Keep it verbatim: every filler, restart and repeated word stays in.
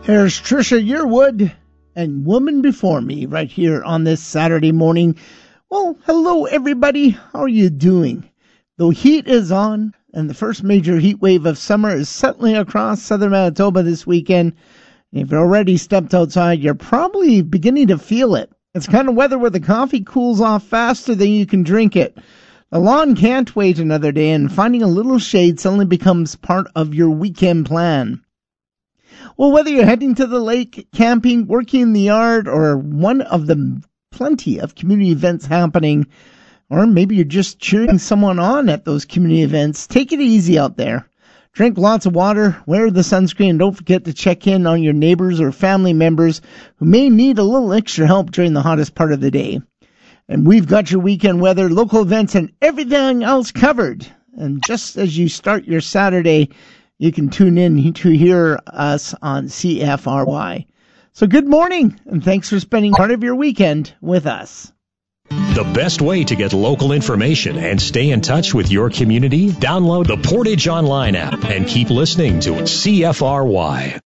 Here's Trisha Yearwood and Woman Before Me right here on this Saturday morning. Well, hello everybody. How are you doing? The heat is on and the first major heat wave of summer is settling across southern Manitoba this weekend. And if you've already stepped outside, you're probably beginning to feel it. It's kind of weather where the coffee cools off faster than you can drink it. The lawn can't wait another day, and finding a little shade suddenly becomes part of your weekend plan. Well, whether you're heading to the lake, camping, working in the yard, or one of the plenty of community events happening, or maybe you're just cheering someone on at those community events, take it easy out there. Drink lots of water, wear the sunscreen, and don't forget to check in on your neighbors or family members who may need a little extra help during the hottest part of the day. And we've got your weekend weather, local events, and everything else covered. And just as you start your Saturday, you can tune in to hear us on C F R Y. So good morning, and thanks for spending part of your weekend with us. The best way to get local information and stay in touch with your community? Download the Portage Online app and keep listening to C F R Y.